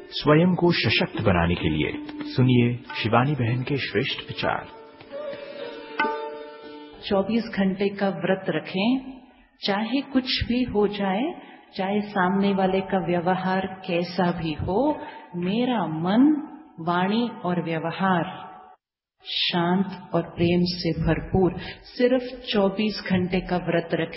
स्वयं को सशक्त बनाने के लिए सुनिए शिवानी बहन के श्रेष्ठ विचार। 24 घंटे का व्रत रखें, चाहे कुछ भी हो जाए, चाहे सामने वाले का व्यवहार कैसा भी हो, मेरा मन, वाणी और व्यवहार शांत और प्रेम से भरपूर। सिर्फ 24 घंटे का व्रत रखें।